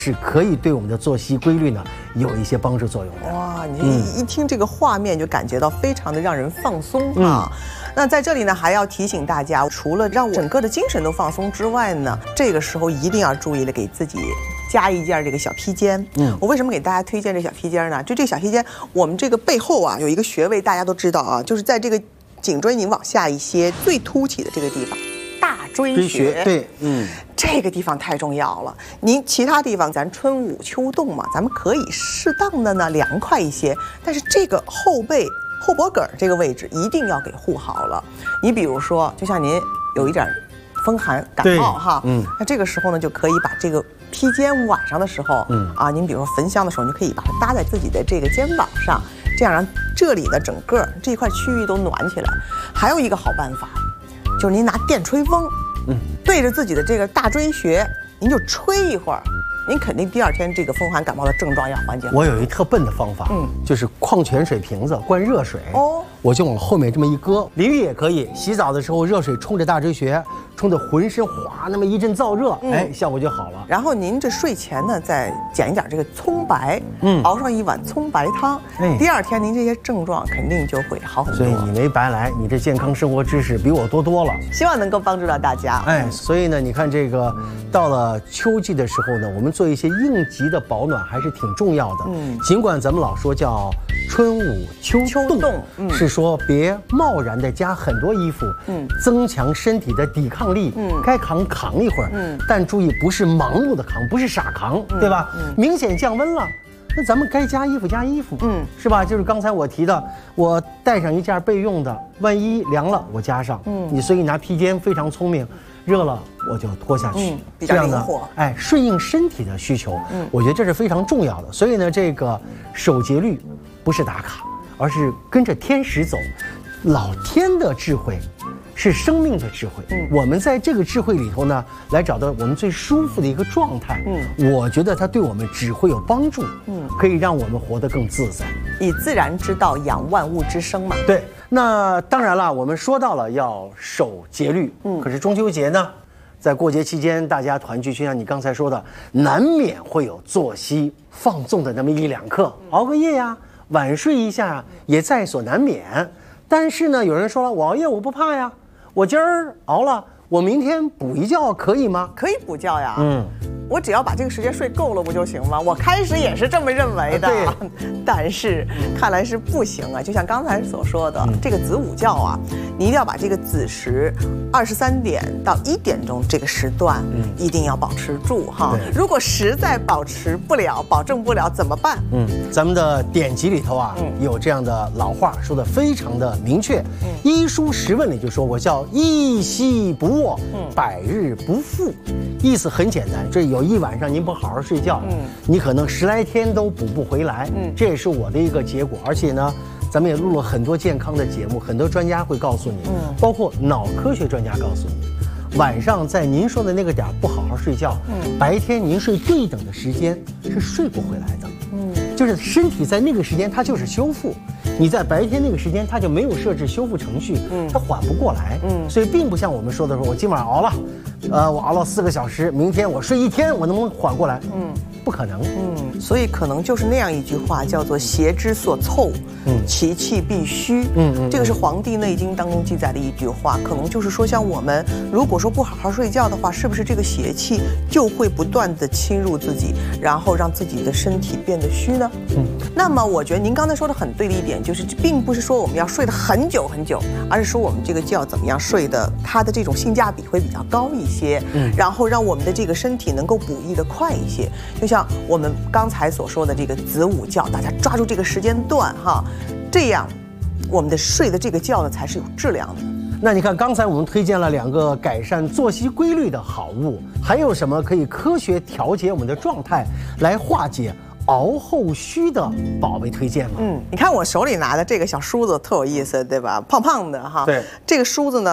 是可以对我们的作息规律呢有一些帮助作用的。 哇，你一听这个画面就感觉到非常的让人放松啊。那在这里呢，还要提醒大家，除了让整个的精神都放松之外呢，这个时候一定要注意了，给自己加一件这个小披肩。我为什么给大家推荐这小披肩呢？就这个小披肩，我们这个背后啊有一个穴位，大家都知道啊，就是在这个颈椎你往下一些最凸起的这个地方。大椎穴， 对， 这个地方太重要了。您其他地方咱春捂秋冻嘛，咱们可以适当的呢凉快一些，但是这个后背后脖梗这个位置一定要给护好了。你比如说，就像您有一点风寒感冒哈，那这个时候呢就可以把这个披肩晚上的时候，您比如说焚香的时候，你就可以把它搭在自己的这个肩膀上，这样让这里的整个这一块区域都暖起来。还有一个好办法。就是您拿电吹风，对着自己的这个大椎穴，您就吹一会儿，您肯定第二天这个风寒感冒的症状要缓解。 我有一特笨的方法，就是矿泉水瓶子灌热水，我就往后面这么一搁，淋浴也可以，洗澡的时候热水冲着大椎穴，冲得浑身哗那么一阵燥热，效果就好了。 然后您这睡前呢，再捡一点这个葱白，熬上一碗葱白汤，第二天您这些症状肯定就会好很多。 所以你没白来，你这健康生活知识比我多了。 希望能够帮助到大家。 所以呢，你看这个到了秋季的时候呢，我们做一些应急的保暖还是挺重要的。尽管咱们老说叫春捂秋冻，是说别贸然的加很多衣服，增强身体的抵抗力，该扛一会儿，但注意不是盲目的扛，不是傻扛，对吧？明显降温了，那咱们该加衣服，是吧？就是刚才我提的，我带上一件备用的，万一凉了我加上，你所以拿披肩非常聪明，热了我就脱下去， 比较灵活， 顺应身体的需求，我觉得这是非常重要的。所以呢，这个守节律不是打卡，而是跟着天时走，老天的智慧。是生命的智慧，我们在这个智慧里头呢，来找到我们最舒服的一个状态。我觉得它对我们只会有帮助，可以让我们活得更自在。 以自然之道养万物之生嘛。 对，那当然了，我们说到了要守节律，可是中秋节呢，在过节期间，大家团聚，就像你刚才说的，难免会有作息放纵的那么一两刻，熬个夜呀，晚睡一下也在所难免。但是呢，有人说了，我熬夜我不怕呀。我今儿熬了，我明天补一觉可以吗？ 可以补觉呀。我只要把这个时间睡够了不就行吗？我开始也是这么认为的，但是看来是不行啊。就像刚才所说的，这个子午觉啊，你一定要把这个子时23点到1点钟这个时段，一定要保持住哈。如果实在保证不了怎么办？ 咱们的典籍里头啊，有这样的老话说的非常的明确，《医书十问》里就说过，叫一夕不卧，百日不复。意思很简单，这有一晚上您不好好睡觉，你可能10来天都补不回来，这也是我的一个结果。而且呢，咱们也录了很多健康的节目，很多专家会告诉你，包括脑科学专家告诉你，晚上在您说的那个点不好好睡觉，白天您睡对等的时间是睡不回来的，就是身体在那个时间它就是修复，你在白天那个时间它就没有设置修复程序，它缓不过来，所以并不像我们说的说，我今晚熬了。我熬了4个小时，明天我睡1天，我能不能缓过来？不可能。 所以可能就是那样一句话，叫做邪之所凑，其气必虚。这个是《黄帝内经》当中记载的一句话，可能就是说，像我们如果说不好好睡觉的话，是不是这个邪气就会不断的侵入自己，然后让自己的身体变得虚呢？那么我觉得您刚才说的很对的一点，就是并不是说我们要睡得很久很久，而是说我们这个觉怎么样睡的，它的这种性价比会比较高一些，然后让我们的这个身体能够补益的快一些。就像我们刚才所说的这个子午觉，大家抓住这个时间段哈，这样我们的睡的这个觉呢才是有质量的。 那你看，刚才我们推荐了2个改善作息规律的好物，还有什么可以科学调节我们的状态，来化解熬后虚的宝贝推荐吗？ 你看我手里拿的这个小梳子特有意思，对吧？胖胖的哈。 对， 这个梳子呢，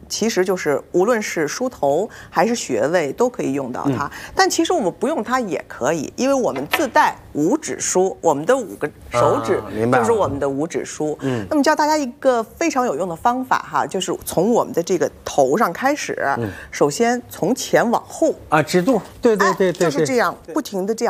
其实就是无论是梳头还是穴位都可以用到它。但其实我们不用它也可以，因为我们自带五指梳，我们的5个手指就是我们的五指梳。那么教大家一个非常有用的方法哈，就是从我们的这个头上开始，首先从前往后啊，直度，对， 就是这样不停的这样。